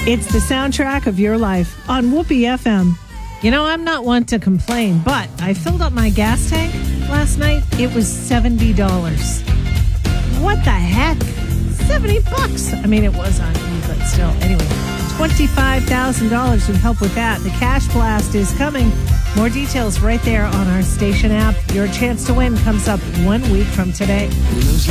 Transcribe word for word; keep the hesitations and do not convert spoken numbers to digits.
It's the soundtrack of your life on Whoopee F M. You know, I'm not one to complain, but I filled up my gas tank last night. It was seventy dollars. What the heck? seventy bucks. I mean, it was on E, but still. Anyway, twenty-five thousand dollars would help with that. The Cash Blast is coming. More details right there on our station app. Your chance to win comes up one week from today.